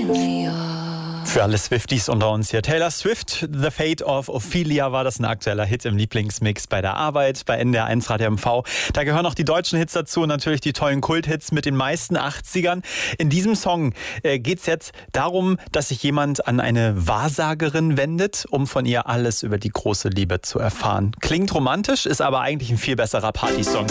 Für alle Swifties unter uns hier. Taylor Swift, The Fate of Ophelia war das ein aktueller Hit im Lieblingsmix bei der Arbeit, bei NDR1 Radio MV. Da gehören auch die deutschen Hits dazu und natürlich die tollen Kulthits mit den meisten 80ern. In diesem Song geht es jetzt darum, dass sich jemand an eine Wahrsagerin wendet, um von ihr alles über die große Liebe zu erfahren. Klingt romantisch, ist aber eigentlich ein viel besserer Partysong.